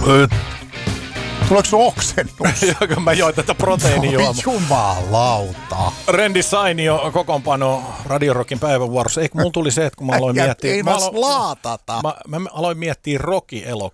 Tuleeko sun oksennus? Joo, mä join tätä proteiinijuomaa. Jumalauta. Rendi Sainio kokoonpano Radio Rockin päivävuorossa. Eikö mulla tuli se, että kun mä aloin miettiä... Ei mä slaatata. Mä aloin miettiä Rocky-elokuvaa.